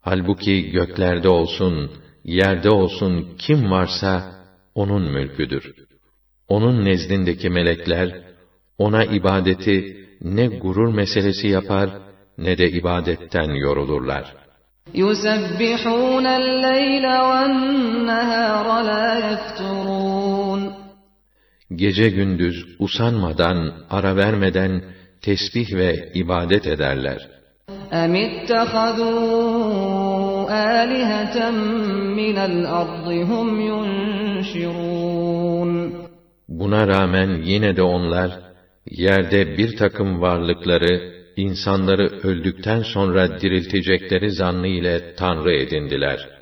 Halbuki göklerde olsun, yerde olsun kim varsa onun mülküdür. Onun nezdindeki melekler ona ibadeti ne gurur meselesi yapar ne de ibadetten yorulurlar. يُسَبِّحُونَ اللَّيْلَ وَالنَّهَارَ لَا يَفْتُرُونَ Gece gündüz usanmadan, ara vermeden tesbih ve ibadet ederler. اَمِ اتَّخَذُوا آلِهَةً مِّنَ الْأَرْضِ هُمْ يُنْشِرُونَ Buna rağmen yine de onlar, yerde bir takım varlıkları, insanları öldükten sonra diriltecekleri zannı ile Tanrı edindiler.